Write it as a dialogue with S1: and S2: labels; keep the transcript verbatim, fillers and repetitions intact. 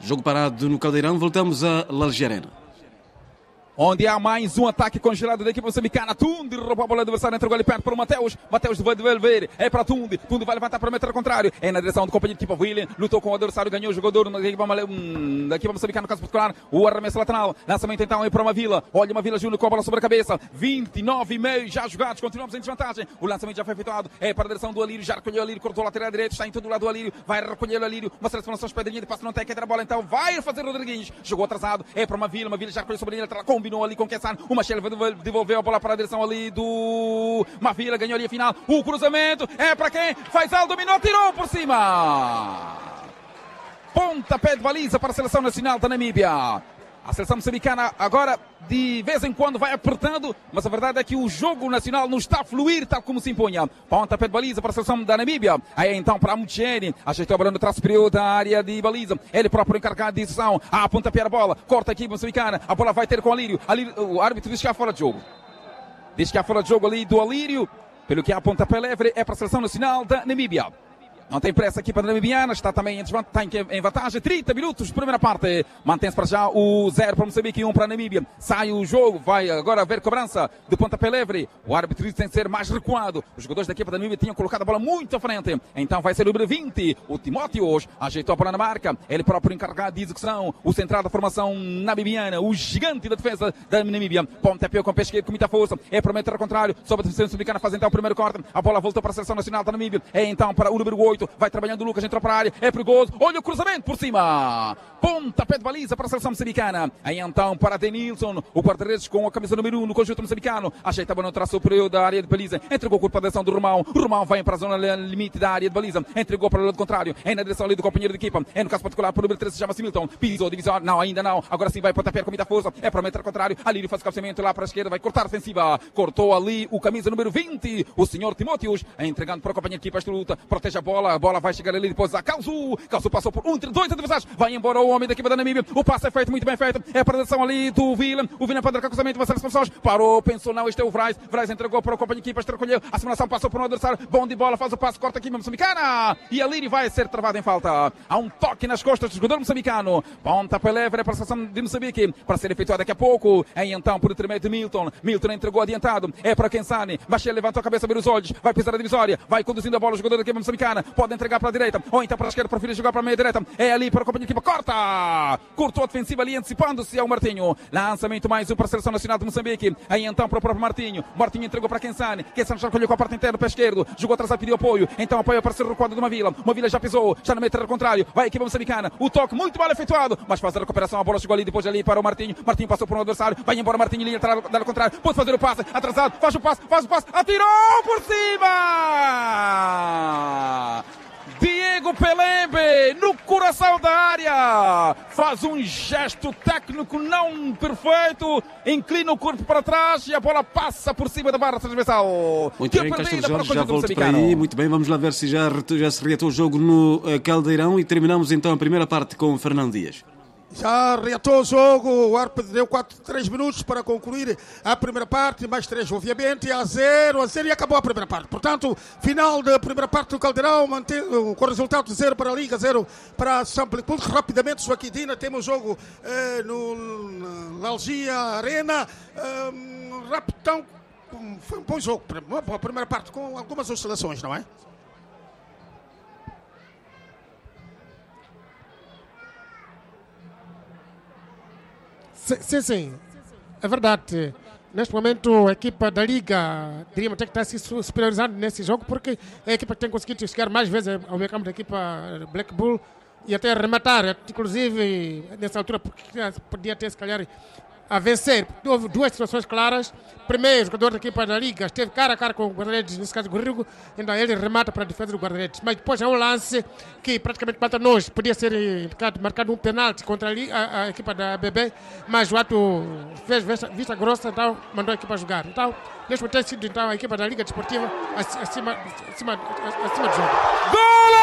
S1: Jogo parado no Caldeirão, voltamos a Lalge Arena.
S2: Onde há mais um ataque congelado da equipe moçambicana. Tundi roubou a bola do adversário, entregou ali perto para o Mateus. Mateus vai devolver, é para Tundi. Tundi vai levantar para o metro contrário. É na direção do companheiro de equipa William. Lutou com o adversário, ganhou o jogador da equipa, hum, da equipa moçambicana, no caso particular. O arremesso lateral. Lançamento então é para uma Vila. Olha, uma Vila Júnior com a bola sobre a cabeça. vinte e nove e meio já jogados. Continuamos em desvantagem. O lançamento já foi efetuado. É para a direção do Alírio. Já recolheu o Alírio, cortou a lateral direito. Está em todo o lado do Alírio. Vai recolher o Alírio. Uma seleção de pedrinha de passo não tem que ter a bola. Então vai fazer o Rodriguinhos. Jogou atrasado. É para uma Vila. Uma Vila já recolheu sobre a linha lateral. Combinou ali com o Kessano. O Machel devolveu a bola para a direção ali do Mavila, ganhou ali a final. O cruzamento é para quem? Faisal dominou, tirou por cima. Pontapé de baliza para a seleção nacional da Namíbia. A seleção moçambicana agora de vez em quando vai apertando, mas a verdade é que o jogo nacional não está a fluir tal como se impunha. Pontapé de baliza para a seleção da Namíbia. Aí então para a Mucheni, ajeitou a bola no traço superior da área de baliza. Ele próprio encarregado de execução. A pontapé a bola, corta a equipe moçambicana. A bola vai ter com o Alírio. Alírio. O árbitro diz que há fora de jogo. Diz que há fora de jogo ali do Alírio. Pelo que há pontapé livre é para a seleção nacional da Namíbia. Não tem pressa aqui para a Namibiana, está também em vantagem, trinta minutos, primeira parte, mantém-se para já o zero para Moçambique e um para a Namíbia. Sai o jogo, vai agora haver cobrança do pontapé livre. O árbitro tem que ser mais recuado. Os jogadores da equipa da Namíbia tinham colocado a bola muito à frente. Então vai ser o número vinte, o Timóteos, ajeitou a bola na marca. Ele próprio encarregado de execução, o central da formação namibiana, o gigante da defesa da Namíbia. Pontapé com o pé esquerdo com muita força, é para o metro ao contrário, sobre a defesa moçambicana, faz então o primeiro corte. A bola voltou para a seleção nacional da Namíbia. É então para o número oito. Vai trabalhando o Lucas, entrou para a área, é perigoso, olha o cruzamento por cima, pontapé de baliza para a seleção moçambicana. Aí então para Denilson, o guarda-redes com a camisa número um no conjunto moçambicano, ajeita a bola no traço superior da área de baliza, entregou com a direção do Romão, o Romão vai para a zona limite da área de baliza, entregou para o lado contrário, é na direção ali do companheiro de equipa, é no caso particular para o número treze, chama-se Milton, pisou, divisório, não, ainda não, agora sim vai pontapé com muita força, é para o metro contrário, ali faz o cabeceamento lá para a esquerda, vai cortar a ofensiva, cortou ali o camisa número vinte, o senhor Timóteos, entregando para o companheiro de equipa esta luta, protege a bola, a bola vai chegar ali depois a Calzu. Calzu passou por um, dois adversários. Vai embora o homem da equipa da Namíbia. O passe é feito, muito bem feito. É a predação ali do Vila. O Vila para o cruzamento, vai ser as pessoas. Parou, pensou, não, este é o Vraz. Vraz entregou para o companheiro de equipa, recolheu. A simulação passou por um adversário. Bom de bola, faz o passe, corta aqui moçambicana. E ali vai ser travado em falta. Há um toque nas costas do jogador moçambicano. Pontapé livre para a seleção de Moçambique. Para ser efetuado daqui a pouco. Aí então, por intermédio de Milton. Milton entregou adiantado. É para Kensani. Machel levantou a cabeça, abriu os olhos. Vai pisar a divisória. Vai conduzindo a bola o jogador da equipa moçambicana. Pode entregar para a direita. Ou então para a esquerda, prefere jogar para a meia direita. É ali para o companheiro de equipa. Corta! Cortou a defensiva ali, antecipando-se ao Martinho. Lançamento mais um para a seleção nacional de Moçambique. Aí então para o próprio Martinho. Martinho entregou para Kensani. Kensani já recolheu com a parte inteira do pé esquerdo. Jogou atrás, pediu apoio. Então apoio para ser recuado de uma Vila. Uma Vila já pisou. Já na meia contrário. Vai a equipa moçambicana. O toque muito mal efetuado. Mas faz a recuperação. A bola chegou ali, depois ali para o Martinho. Martinho passou por um adversário. Vai embora Martinho, linha atrás, dar ao contrário. Pode fazer o passe. Atrasado. Faz o passe. Faz o passe. Atirou por cima! Diego Pelembe, no coração da área, faz um gesto técnico não perfeito, inclina o corpo para trás e a bola passa por cima da barra transversal.
S1: Muito bem, Castro Jorge, já volto para aí. Muito bem, vamos lá ver se já, já se reatou o jogo no uh, Caldeirão e terminamos então a primeira parte com o Fernando Dias.
S3: Já reatou o jogo, o árbitro deu quatro, três minutos para concluir a primeira parte, mais três obviamente, a zero, a zero e acabou a primeira parte. Portanto, final da primeira parte do Caldeirão, mantendo, com o resultado de zero para a Liga, zero para a Samplic. Rapidamente, Suaquidina, temos jogo eh, no Lalge Arena, eh, rapidão, foi um bom jogo, uma boa primeira parte, com algumas oscilações, não é?
S4: Sim, sim, é verdade. Neste momento a equipa da Liga diríamos ter que estar se superiorizando nesse jogo, porque é a equipa que tem conseguido chegar mais vezes ao meio campo da equipa Black Bull e até rematar, inclusive nessa altura podia ter se calhar a vencer. Houve duas situações claras. Primeiro, o jogador da equipa da Liga esteve cara a cara com o guarda-redes, nesse caso o Gorrigo, então ele remata para a defesa do guarda-redes. Mas depois há um lance que praticamente mata nós. Podia ser marcado, marcado um penalti contra a, a, a equipa da B B, mas o ato fez vista, vista grossa, então mandou a equipa jogar. Então, neste momento tem sido então, a equipa da Liga Desportiva acima, acima, acima do jogo.
S2: Gol!